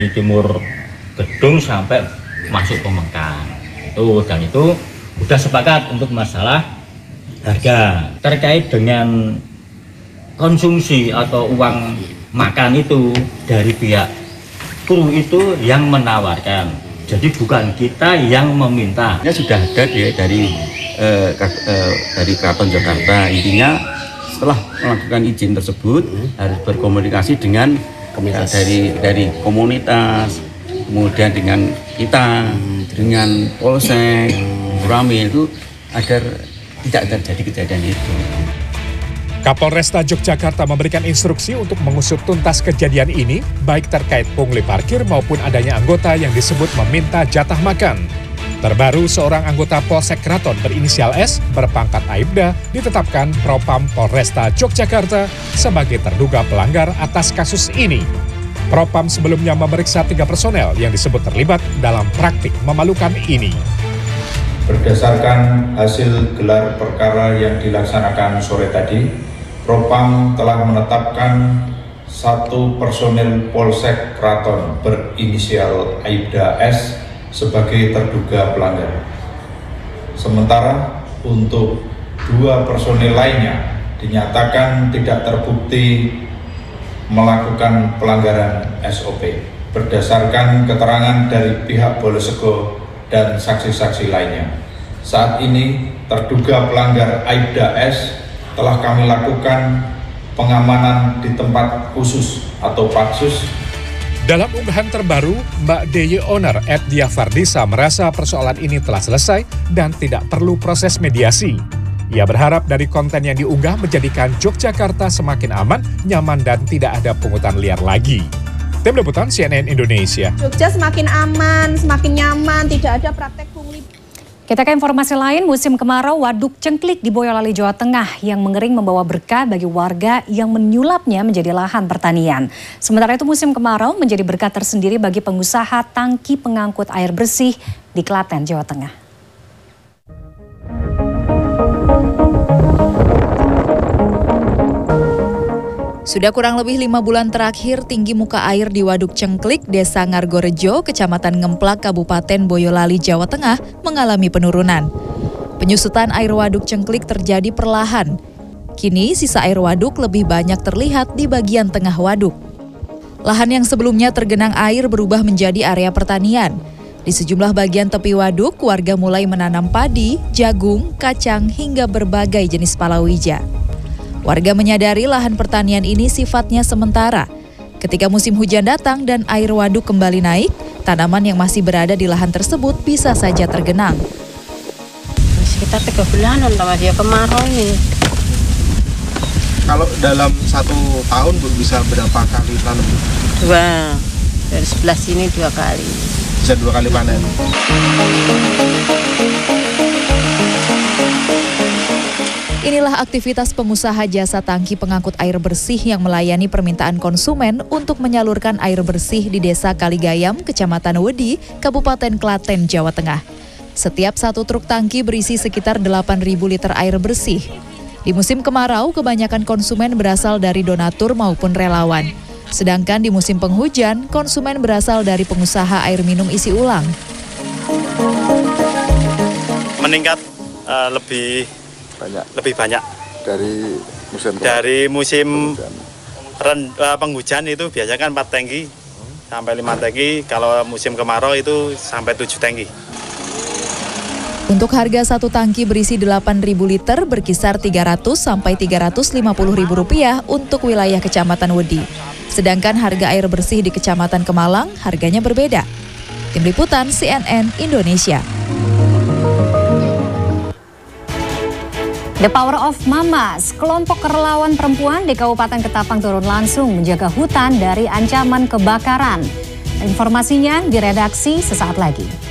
Di timur gedung sampai masuk Pemengkang dan itu udah sepakat untuk masalah harga. Terkait dengan konsumsi atau uang makan itu dari pihak kru itu yang menawarkan, jadi bukan kita yang meminta. Ya sudah ada dari Keraton Jakarta. Intinya setelah melakukan izin tersebut harus berkomunikasi dengan dari komunitas, kemudian dengan kita, dengan Polsek, Ramil itu agar tidak terjadi kejadian itu. Kapolresta Yogyakarta memberikan instruksi untuk mengusut tuntas kejadian ini, baik terkait pungli parkir maupun adanya anggota yang disebut meminta jatah makan. Terbaru, seorang anggota Polsek Kraton berinisial S berpangkat Aibda ditetapkan Propam Polresta Yogyakarta sebagai terduga pelanggar atas kasus ini. Propam sebelumnya memeriksa 3 personel yang disebut terlibat dalam praktik memalukan ini. Berdasarkan hasil gelar perkara yang dilaksanakan sore tadi, Propam telah menetapkan 1 personel Polsek Kraton berinisial Aibda S sebagai terduga pelanggar. Sementara untuk 2 personel lainnya dinyatakan tidak terbukti melakukan pelanggaran SOP berdasarkan keterangan dari pihak Bolesego dan saksi-saksi lainnya. Saat ini terduga pelanggar Aibda S telah kami lakukan pengamanan di tempat khusus atau Patsus. Dalam unggahan terbaru, Mbak DY Owner @Diafardisa merasa persoalan ini telah selesai dan tidak perlu proses mediasi. Ia berharap dari konten yang diunggah menjadikan Yogyakarta semakin aman, nyaman, dan tidak ada pungutan liar lagi. Tim Liputan CNN Indonesia. Jogja semakin aman, semakin nyaman, tidak ada praktek pungli. Kita ke informasi lain, musim kemarau Waduk Cengklik di Boyolali, Jawa Tengah yang mengering membawa berkah bagi warga yang menyulapnya menjadi lahan pertanian. Sementara itu musim kemarau menjadi berkah tersendiri bagi pengusaha tangki pengangkut air bersih di Klaten, Jawa Tengah. Sudah kurang lebih 5 bulan terakhir, tinggi muka air di Waduk Cengklik, Desa Ngargorejo, Kecamatan Ngemplak, Kabupaten Boyolali, Jawa Tengah, mengalami penurunan. Penyusutan air Waduk Cengklik terjadi perlahan. Kini, sisa air waduk lebih banyak terlihat di bagian tengah waduk. Lahan yang sebelumnya tergenang air berubah menjadi area pertanian. Di sejumlah bagian tepi waduk, warga mulai menanam padi, jagung, kacang, hingga berbagai jenis palawija. Warga menyadari lahan pertanian ini sifatnya sementara. Ketika musim hujan datang dan air waduk kembali naik, tanaman yang masih berada di lahan tersebut bisa saja tergenang. Sekitar 3 bulanan sama dia kemarau ini. Kalau dalam 1 tahun Bu, bisa berapa kali tanam? 2. Dari sebelah sini 2 kali. Bisa 2 kali panen. Inilah aktivitas pengusaha jasa tangki pengangkut air bersih yang melayani permintaan konsumen untuk menyalurkan air bersih di Desa Kaligayam, Kecamatan Wedi, Kabupaten Klaten, Jawa Tengah. Setiap 1 truk tangki berisi sekitar 8.000 liter air bersih. Di musim kemarau, kebanyakan konsumen berasal dari donatur maupun relawan. Sedangkan di musim penghujan, konsumen berasal dari pengusaha air minum isi ulang. Meningkat lebih banyak dari musim penghujan itu biasanya kan 4 tangki sampai 5 tangki, kalau musim kemarau itu sampai 7 tangki. Untuk harga 1 tangki berisi 8.000 liter berkisar Rp300 sampai Rp350.000 untuk wilayah Kecamatan Wedi. Sedangkan harga air bersih di Kecamatan Kemalang harganya berbeda. Tim Liputan CNN Indonesia. The Power of Mamas, kelompok relawan perempuan di Kabupaten Ketapang turun langsung menjaga hutan dari ancaman kebakaran. Informasinya di redaksi sesaat lagi.